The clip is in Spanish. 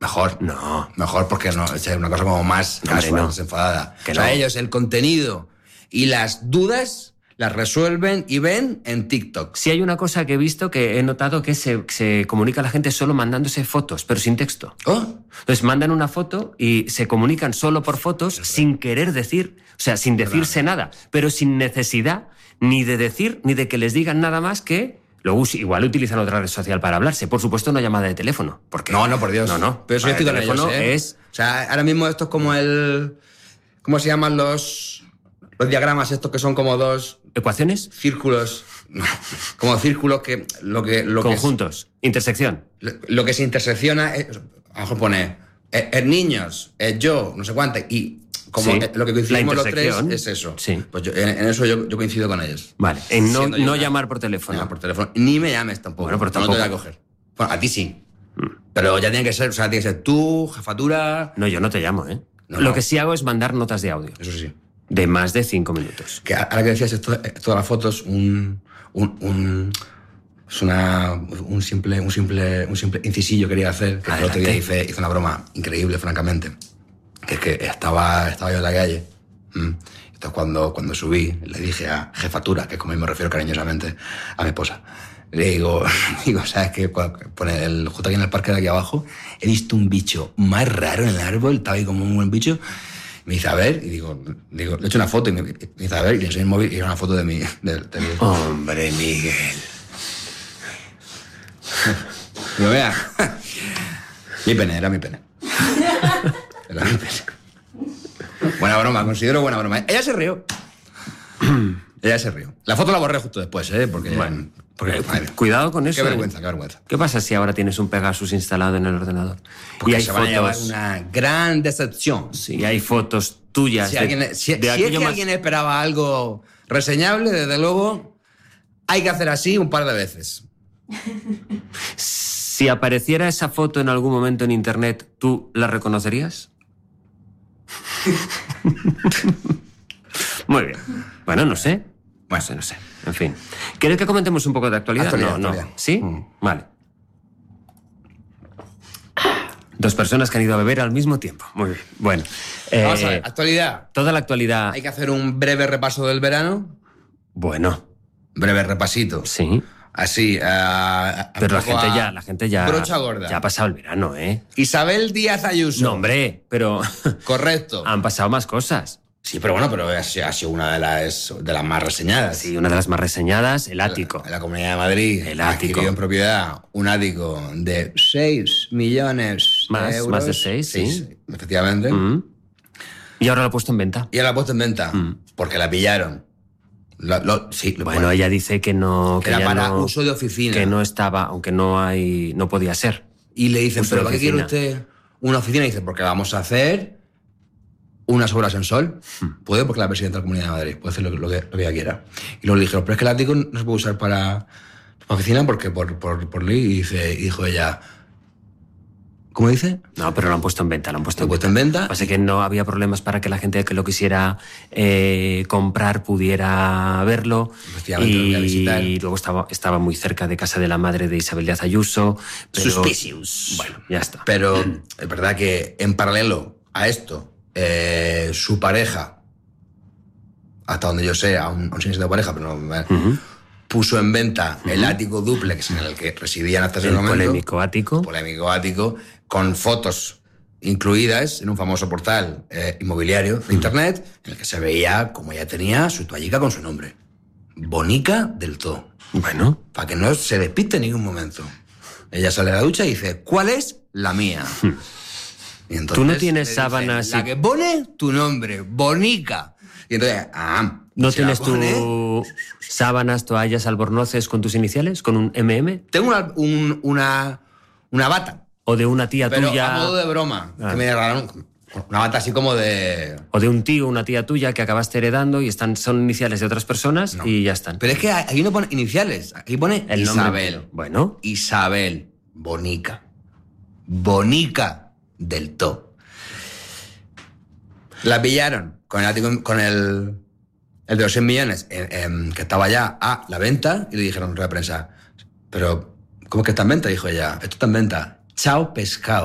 Mejor. No. Mejor porque no, es una cosa como más casual, más enfadada. Que o sea, no. ellos el contenido y las dudas las resuelven y ven en TikTok. Si hay una cosa que he visto que he notado que se comunica a la gente solo mandándose fotos, pero sin texto. ¿Oh? Entonces mandan una foto y se comunican solo por fotos sin querer decir, o sea, sin decirse nada, pero sin necesidad ni de decir ni de que les digan nada más que... Luego igual utilizan otra red social para hablarse. Por supuesto, no llamada de teléfono. Porque... No, por Dios. No. Pero eso yo estoy con ellos, es... O sea, ahora mismo esto es como el... ¿Cómo se llaman los diagramas estos que son como dos... ¿Ecuaciones? Círculos. Como círculos que... Conjuntos. Intersección. Lo que se intersecciona... a lo mejor pone... niños, yo, no sé cuánto. Y como Sí, lo que coincidimos la los tres intersección. es eso. Sí. Pues en eso yo coincido con ellos. Vale. En Siendo yo no una- llamar por teléfono. No, por teléfono. Ni me llames tampoco. Bueno, pero No te tampoco. voy a coger. Bueno, a ti sí. Pero ya tiene que ser, o sea, tiene que ser tú, jefatura... No, yo no te llamo, ¿eh? No, Lo no. que sí hago es mandar notas de audio. Eso sí. De más de 5 minutos. Que ahora que decías esto de las fotos, un simple incisillo quería hacer, que el otro día hice una broma increíble, francamente. Que es que estaba yo en la calle. Entonces cuando subí, le dije a jefatura, que es como me refiero cariñosamente a mi esposa, le digo, ¿sabes qué? Pone justo aquí en el parque de aquí abajo, he visto un bicho más raro en el árbol, estaba ahí como un buen bicho. Me dice, a ver, y digo, le he hecho una foto y me dice, a ver, y le enseñé el móvil y era una foto de mi... Hombre, Miguel. Digo, vea, era mi pene. Era mi pene. Buena broma, considero buena broma. Ella se rió. La foto la borré justo después, porque... Bueno. Porque, madre, Cuidado con eso. qué vergüenza. ¿Qué pasa si ahora tienes un Pegasus instalado en el ordenador? Porque y hay se van a llevar fotos. una gran decepción. Sí, hay fotos tuyas. Si es que aquello alguien esperaba algo reseñable, desde luego, hay que hacer así un par de veces. Si apareciera esa foto en algún momento en internet, ¿tú la reconocerías? Muy bien. Bueno, no sé. No sé. En fin. ¿Quieres que comentemos un poco de actualidad? No. ¿Sí? Vale. 2 personas que han ido a beber al mismo tiempo. Muy bien. Bueno. Vamos a ver, actualidad. Toda la actualidad... Hay que hacer un breve repaso del verano. Bueno. Breve repasito. Sí. Así. Pero la gente ya... Brocha gorda. Ya ha pasado el verano, ¿eh? Isabel Díaz Ayuso. No, hombre, pero... Correcto. Han pasado más cosas. Sí, pero bueno, pero ha sido una de las más reseñadas. Sí, una de las más reseñadas, el ático. En la Comunidad de Madrid. El ático. Adquirió en propiedad un ático de 6 millones de euros. Más de 6, sí. Efectivamente. Y ahora lo ha puesto en venta. Y ahora la ha puesto en venta. Porque la pillaron. Bueno, ella dice que no... Que era ya para no, uso de oficina. Que no estaba, aunque no podía ser. Y le dicen, Uso ¿pero de para qué quiere oficina. usted una oficina? Y dice, porque vamos a hacer unas obras en sol. Puede, porque la presidenta de la Comunidad de Madrid puede hacer lo que ella quiera. Y luego le dijeron, pero es que el ático no se puede usar para oficina porque por ley. Y dijo ella, ¿cómo dice? No, pero lo han puesto en venta, ¿Lo han puesto en venta? Lo que pasa es que no había problemas para que la gente que lo quisiera comprar pudiera verlo. Efectivamente, lo voy a visitar. Y luego estaba muy cerca de casa de la madre de Isabel Díaz Ayuso. Pero, Suspicious. Bueno, ya está. Pero es verdad que en paralelo a esto, su pareja, hasta donde yo sé, aún sin ser de pareja, pero no, puso en venta el ático dúplex en el que residían hasta ese momento. Polémico ático. Con fotos incluidas en un famoso portal inmobiliario de internet, en el que se veía como ella tenía su toallica con su nombre. Bonica del todo. Bueno. Para que no se despiste en ningún momento. Ella sale de la ducha y dice, ¿cuál es la mía? Y entonces, ¿Tú no tienes le dice, sábanas? La que pone tu nombre, Bonica. Y entonces, ¿No se la tienes pone. tú sábanas, toallas, albornoces con tus iniciales? ¿Con un MM? Tengo una bata, ¿O de una tía pero tuya? a modo de broma. Que me regalaron una bata así como de... ¿O de un tío o una tía tuya que acabaste heredando y son iniciales de otras personas y ya están? Pero es que aquí no pone iniciales, aquí pone El nombre Isabel. entero. Bueno. Isabel, Bonica. Bonica del todo. La pillaron con el ático, con el de los 100 millones, que estaba ya a la venta, y le dijeron en rueda de prensa, pero ¿cómo que está en venta? Dijo ella, esto está en venta. Chao pescado.